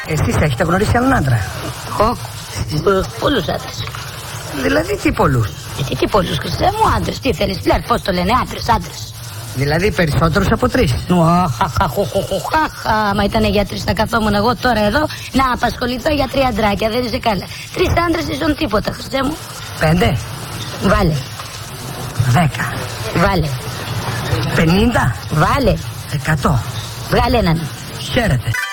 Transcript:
Εσείς έχετε γνωρίσει άλλον άντρα? Εγώ, πολλούς άντρες. Δηλαδή τι πολλούς? Τι πολλούς, Χριστέ μου, άντρες. Τι θέλεις, φλερ, πώς το λένε, άντρες. Δηλαδή περισσότερους από 3. Μα ήταν για 3 θα καθόμουν εγώ τώρα εδώ να απασχοληθώ για 3 αντράκια. Δεν είσαι καλά. 3 άντρες ίσον τίποτα, Χριστέ μου. 5. Βάλε. 10. Βάλε. 50. Βάλε. 100. Βγάλε έναν. Χαίρετε.